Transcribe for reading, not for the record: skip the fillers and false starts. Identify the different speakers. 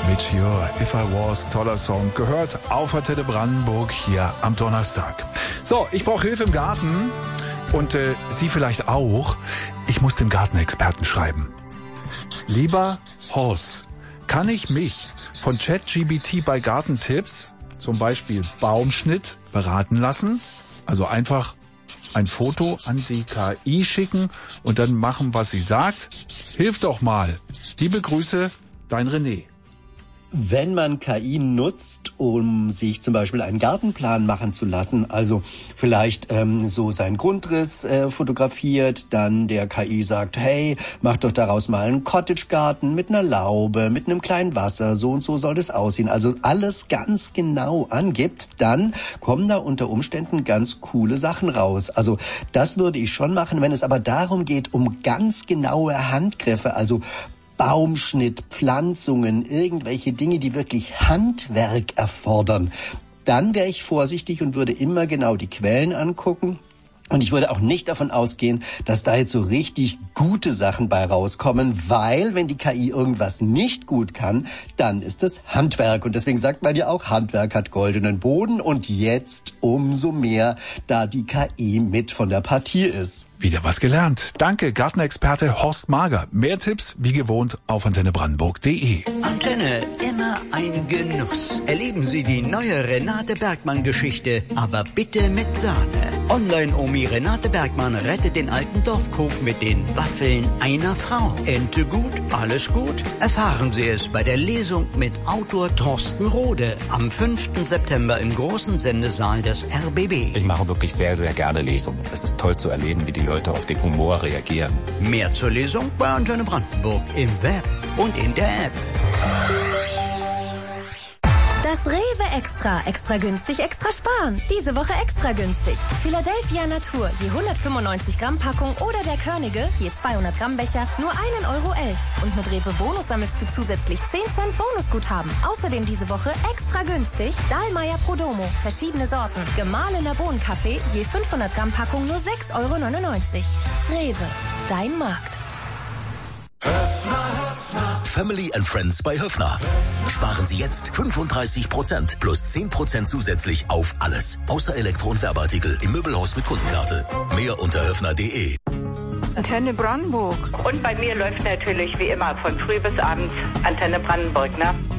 Speaker 1: mit Your If I Was, toller Song, gehört auf Antenne Brandenburg hier am Donnerstag. So, ich brauche Hilfe im Garten und Sie vielleicht auch. Ich muss dem Gartenexperten schreiben. Lieber Horst, kann ich mich von ChatGPT bei Gartentipps, zum Beispiel Baumschnitt, beraten lassen? Also einfach ein Foto an die KI schicken und dann machen, was sie sagt? Hilf doch mal. Liebe Grüße, dein René.
Speaker 2: Wenn man KI nutzt, um sich zum Beispiel einen Gartenplan machen zu lassen, also vielleicht so seinen Grundriss fotografiert, dann der KI sagt, hey, mach doch daraus mal einen Cottage-Garten mit einer Laube, mit einem kleinen Wasser, so und so soll das aussehen, also alles ganz genau angibt, dann kommen da unter Umständen ganz coole Sachen raus. Also das würde ich schon machen, wenn es aber darum geht, um ganz genaue Handgriffe, also Baumschnitt, Pflanzungen, irgendwelche Dinge, die wirklich Handwerk erfordern, dann wäre ich vorsichtig und würde immer genau die Quellen angucken. Und ich würde auch nicht davon ausgehen, dass da jetzt so richtig gute Sachen bei rauskommen, weil wenn die KI irgendwas nicht gut kann, dann ist es Handwerk. Und deswegen sagt man ja auch, Handwerk hat goldenen Boden und jetzt umso mehr, da die KI mit von der Partie ist.
Speaker 1: Wieder was gelernt. Danke, Gartenexperte Horst Mager. Mehr Tipps, wie gewohnt, auf antennebrandenburg.de.
Speaker 3: Antenne, immer ein Genuss. Erleben Sie die neue Renate Bergmann-Geschichte, aber bitte mit Sahne. Online-Omi Renate Bergmann rettet den alten Dorfkrug mit den Waffeln einer Frau. Ente gut, alles gut? Erfahren Sie es bei der Lesung mit Autor Thorsten Rode am 5. September im großen Sendesaal des RBB.
Speaker 4: Ich mache wirklich sehr, sehr gerne Lesungen. Es ist toll zu erleben, wie die Leute auf den Humor reagieren.
Speaker 3: Mehr zur Lesung bei Antenne Brandenburg im Web und in der App.
Speaker 5: Das Rewe Extra. Extra günstig, extra sparen. Diese Woche extra günstig. Philadelphia Natur, je 195 Gramm Packung oder der Körnige, je 200 Gramm Becher, nur 1,11 €. Und mit Rewe Bonus sammelst du zusätzlich 10 Cent Bonusguthaben. Außerdem diese Woche extra günstig Dahlmeier Prodomo, verschiedene Sorten. Gemahlener Bohnenkaffee, je 500 Gramm Packung, nur 6,99 €. Rewe, dein Markt.
Speaker 6: Family and Friends bei Höffner. Sparen Sie jetzt 35% plus 10% zusätzlich auf alles. Außer Elektro- und Werbeartikel im Möbelhaus mit Kundenkarte. Mehr unter höffner.de.
Speaker 7: Antenne Brandenburg.
Speaker 8: Und bei mir läuft natürlich wie immer von früh bis abends Antenne Brandenburg, ne?